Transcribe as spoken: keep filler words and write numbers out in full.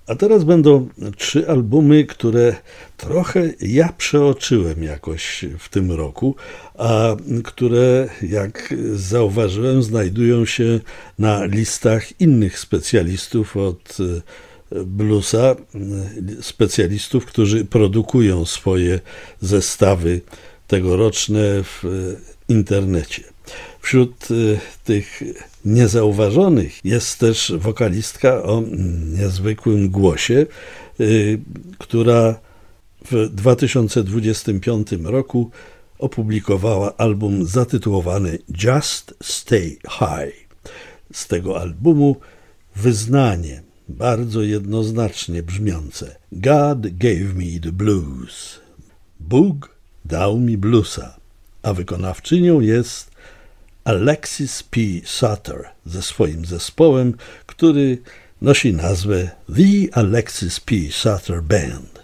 A teraz będą trzy albumy, które trochę ja przeoczyłem jakoś w tym roku, a które, jak zauważyłem, znajdują się na listach innych specjalistów od bluesa, specjalistów, którzy produkują swoje zestawy tegoroczne w internecie. Wśród tych niezauważonych jest też wokalistka o niezwykłym głosie, która w dwa tysiące dwudziestym piątym roku opublikowała album zatytułowany Just Stay High. Z tego albumu wyznanie bardzo jednoznacznie brzmiące God gave me the blues. Bóg dał mi bluesa, a wykonawczynią jest Alexis P. Sutter ze swoim zespołem, który nosi nazwę The Alexis P. Sutter Band.